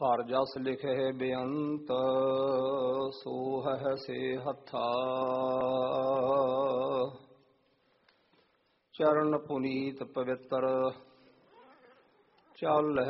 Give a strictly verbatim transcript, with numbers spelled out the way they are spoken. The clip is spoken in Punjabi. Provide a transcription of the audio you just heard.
ਹਰ ਜਸ ਲਿਖੇ ਬੇਅੰਤ ਸੋਹੈ ਸੇ ਹੱਥਾ। ਚਰਨ ਪੁਨੀਤ ਪਵਿੱਤਰ ਚੱਲ